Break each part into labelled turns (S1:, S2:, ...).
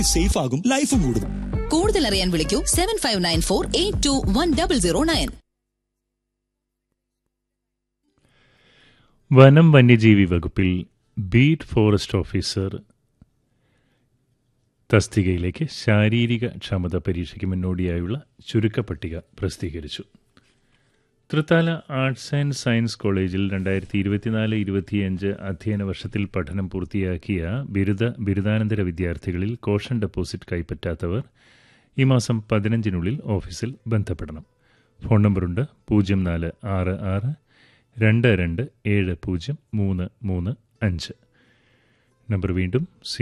S1: Safe ആകും, ലൈഫും കൂടും.
S2: കൂടുതൽ അറിയാൻ വിളിക്കൂ 7594821009.
S3: വനം വന്യജീവി വകുപ്പിൽ ബീറ്റ് ഫോറസ്റ്റ് ഓഫീസർ തസ്തികയിലേക്ക് ശാരീരിക ക്ഷമത പരീക്ഷയ്ക്ക് മുന്നോടിയായുള്ള ചുരുക്കപ്പട്ടിക പ്രസിദ്ധീകരിച്ചു. തൃത്താല ആർട്സ് ആൻഡ് സയൻസ് കോളേജിൽ 2024-25 അധ്യയന വർഷത്തിൽ പഠനം പൂർത്തിയാക്കിയ ബിരുദാനന്തര വിദ്യാർത്ഥികളിൽ കോഷൻ ഡെപ്പോസിറ്റ് കൈപ്പറ്റാത്തവർ ഈ മാസം 15-നുള്ളിൽ ഓഫീസിൽ ബന്ധപ്പെടണം. ഫോൺ നമ്പറുണ്ട് 046622703335. നമ്പർ വീണ്ടും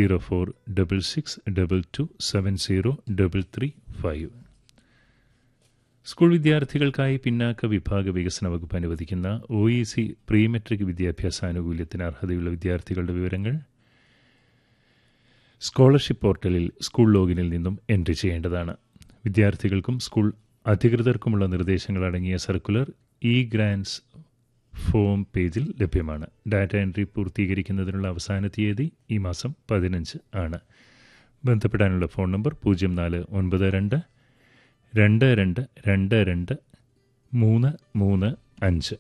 S3: 046622703335. സ്കൂൾ വിദ്യാർത്ഥികൾക്കായി പിന്നാക്ക വിഭാഗ വികസന വകുപ്പ് അനുവദിക്കുന്ന OEC പ്രീ മെട്രിക് വിദ്യാഭ്യാസ ആനുകൂല്യത്തിന് അർഹതയുള്ള വിദ്യാർത്ഥികളുടെ വിവരങ്ങൾ സ്കോളർഷിപ്പ് പോർട്ടലിൽ സ്കൂൾ ലോഗിനിൽ നിന്നും എൻട്രി ചെയ്യേണ്ടതാണ്. വിദ്യാർത്ഥികൾക്കും സ്കൂൾ അധികൃതർക്കുമുള്ള നിർദ്ദേശങ്ങൾ അടങ്ങിയ സർക്കുലർ ഗ്രാൻസ് ഫോം പേജിൽ ലഭ്യമാണ്. ഡാറ്റ എൻട്രി പൂർത്തീകരിക്കുന്നതിനുള്ള അവസാന തീയതി ഈ മാസം 15 ആണ്. ബന്ധപ്പെടാനുള്ള ഫോൺ നമ്പർ 0492222335.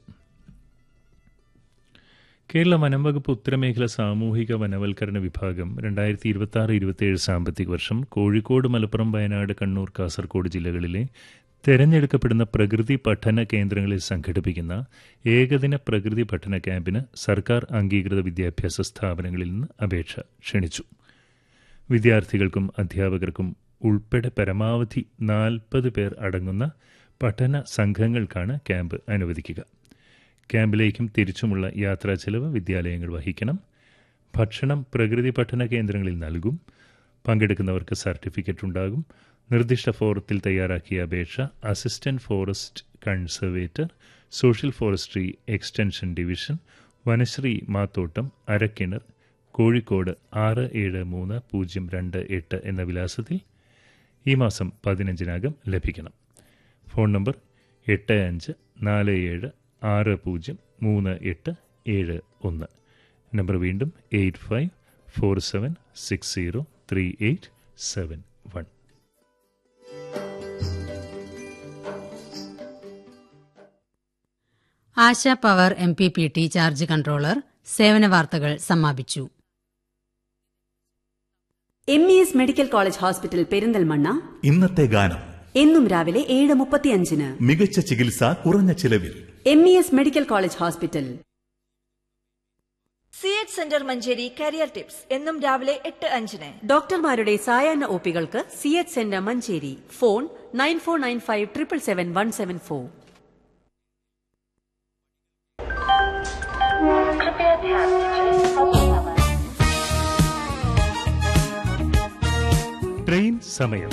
S3: കേരള വനം വകുപ്പ് ഉത്തരമേഖല സാമൂഹിക വനവൽക്കരണ വിഭാഗം 2026-27 സാമ്പത്തിക വർഷം കോഴിക്കോട്, മലപ്പുറം, വയനാട്, കണ്ണൂർ, കാസർഗോഡ് ജില്ലകളിലെ തെരഞ്ഞെടുക്കപ്പെടുന്ന പ്രകൃതി പഠന കേന്ദ്രങ്ങളിൽ സംഘടിപ്പിക്കുന്ന ഏകദിന പ്രകൃതി പഠന ക്യാമ്പിന് സർക്കാർ അംഗീകൃത വിദ്യാഭ്യാസ സ്ഥാപനങ്ങളിൽ നിന്ന് അപേക്ഷ ക്ഷണിച്ചു. വിദ്യാർത്ഥികൾക്കും അധ്യാപകർക്കും ഉൾപ്പെടെ പരമാവധി 40 പേർ അടങ്ങുന്ന പഠന സംഘങ്ങൾക്കാണ് ക്യാമ്പ് അനുവദിക്കുക. ക്യാമ്പിലേക്കും തിരിച്ചുമുള്ള യാത്രാ ചെലവ് വിദ്യാലയങ്ങൾ വഹിക്കണം. ഭക്ഷണം പ്രകൃതി പഠന കേന്ദ്രങ്ങളിൽ നൽകും. പങ്കെടുക്കുന്നവർക്ക് സർട്ടിഫിക്കറ്റ് ഉണ്ടാകും. നിർദ്ദിഷ്ട ഫോറത്തിൽ തയ്യാറാക്കിയ അപേക്ഷ assistant forest conservator, social forestry extension division, Vanasree Mathottam, Arakkinar, Kozhikode 673028 എന്ന വിലാസത്തിൽ ഈ മാസം 15-നകം ലഭിക്കണം. Phone number 8547603871. നമ്പർ വീണ്ടും 8547603871.
S4: ആശ പവർ MPPT ചാർജ് കൺട്രോളർ സേവന വാർത്തകൾ സമാപിച്ചു.
S5: MES medical college hospital Perinthalmanna
S6: ഇന്നത്തെ ഗാനം
S5: എന്നും രാവിലെ 7:35.
S6: മികച്ച ചികിത്സ കുറഞ്ഞ ചിലവിൽ.
S5: MES medical college hospital.
S7: CH centre Manjeri career tips എന്നും രാവിലെ 8:05.
S5: ഡോക്ടർമാരുടെ സായാഹ്ന ഒപികൾക്ക് CH centre Manjeri. Phone 9495777174.
S3: Train സമയം.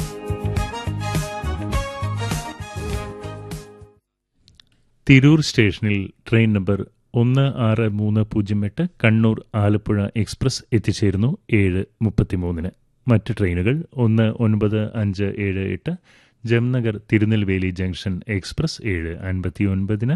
S3: തിരൂർ സ്റ്റേഷനിൽ train number 16308 Kannur Alappuzha express എത്തിച്ചേരുന്നു 7:33. മറ്റ് ട്രെയിനുകൾ 19578 ജംനഗർ Tirunelveli junction express 7:59,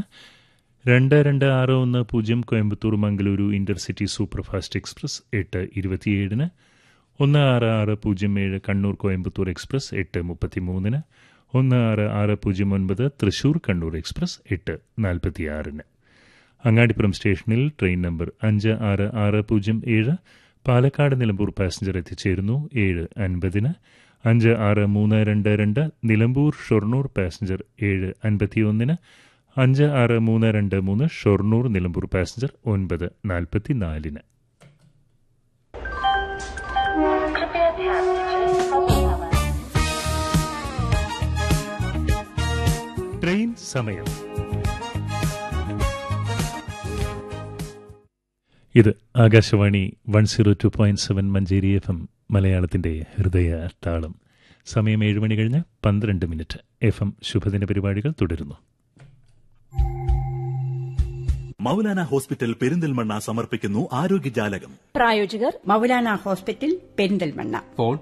S3: 2261 Coimbatore Mangaluru intercity superfast express 8:27, 16607 Kannur Coimbatore express 8:33, 16609 Thrissur Kannur express 8:46. Angadipuram സ്റ്റേഷനിൽ train number 56607 Palakkad Nilambur passenger എത്തിച്ചേരുന്നു 7:50, 56322 Nilambur Shoranur passenger 7:51, 56323 Shoranur Nilambur passenger 9:44. Train സമയം. ഇത് ആകാശവാണി 102.7 മഞ്ചേരി FM മലയാളത്തിൻ്റെ ഹൃദയ താളം. സമയം 7 മണി കഴിഞ്ഞ് 12 മിനിറ്റ്. FM ശുഭദിന പരിപാടികൾ തുടരുന്നു.
S6: മൗലാന ഹോസ്പിറ്റൽ പെരിന്തൽമണ്ണ സമർപ്പിക്കുന്നു ആരോഗ്യജാലകം.
S7: പ്രായോജകർ
S5: മൗലാന ഹോസ്പിറ്റൽ പെരിന്തൽമണ്ണ.
S8: ഫോൺ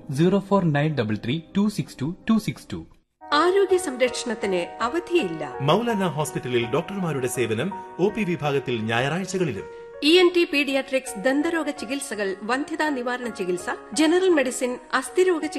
S8: 0492326262.
S9: ആരോഗ്യ സംരക്ഷണത്തിന് അവധിയില്ല.
S10: മൗലാന ഹോസ്പിറ്റലിൽ ഡോക്ടർമാരുടെ സേവനം OP വിഭാഗത്തിൽ ഞായറാഴ്ചകളിലും.
S9: ENT പീഡിയാട്രിക്സ്, ദന്തരോഗ ചികിത്സകൾ, വന്ധ്യതാ നിവാരണ ചികിത്സ, ജനറൽ മെഡിസിൻ, അസ്ഥിരോഗ